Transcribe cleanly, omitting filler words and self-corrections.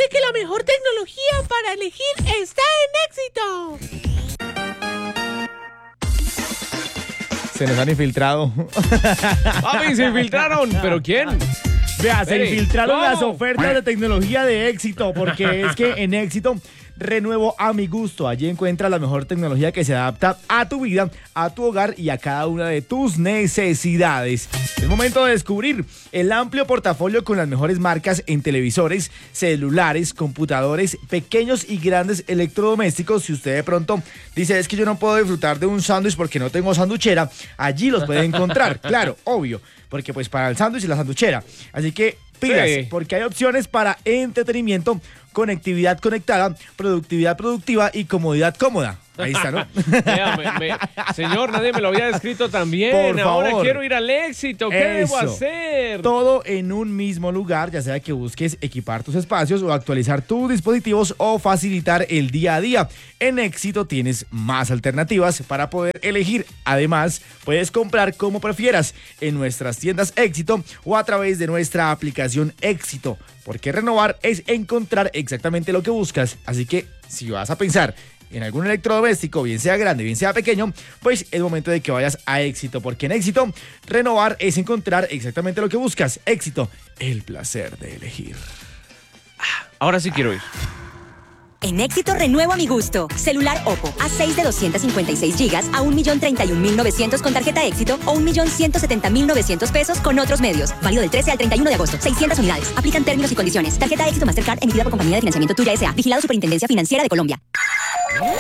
que la mejor tecnología para elegir está en Éxito. Se nos han infiltrado. Papi, se infiltraron. ¿Pero quién? Vea, se Espere, infiltraron ¿cómo? las ofertas de tecnología de Éxito, porque es que en Éxito renuevo a mi gusto. Allí encuentras la mejor tecnología que se adapta a tu vida, a tu hogar y a cada una de tus necesidades. Es momento de descubrir el amplio portafolio con las mejores marcas en televisores, celulares, computadores, pequeños y grandes electrodomésticos. Si usted de pronto dice, es que yo no puedo disfrutar de un sándwich porque no tengo sanduchera, allí los puede encontrar. Claro, obvio, porque pues para el sándwich y la sanduchera. Así que pilas, Sí. porque hay opciones para entretenimiento, conectividad conectada, productividad productiva y comodidad cómoda. Ahí está, ¿no? Vea, señor, nadie me lo había descrito tan bien. Por Ahora favor. quiero ir al Éxito. ¿Qué debo Eso. hacer? Todo en un mismo lugar, ya sea que busques equipar tus espacios o actualizar tus dispositivos o facilitar el día a día. En Éxito tienes más alternativas para poder elegir. Además, puedes comprar como prefieras en nuestras tiendas Éxito o a través de nuestra aplicación Éxito. Porque renovar es encontrar exactamente lo que buscas. Así que si vas a pensar en algún electrodoméstico, bien sea grande, bien sea pequeño, pues es momento de que vayas a Éxito, porque en Éxito, renovar es encontrar exactamente lo que buscas. Éxito, el placer de elegir. Ahora sí quiero ir. En Éxito renuevo a mi gusto. Celular Oppo A6 de 256 GB a 1.031.900 con tarjeta Éxito o 1.170.900 pesos con otros medios. Válido del 13 al 31 de agosto. 600 unidades. Aplican términos y condiciones. Tarjeta Éxito Mastercard emitida por Compañía de Financiamiento Tuya S.A. Vigilado Superintendencia Financiera de Colombia.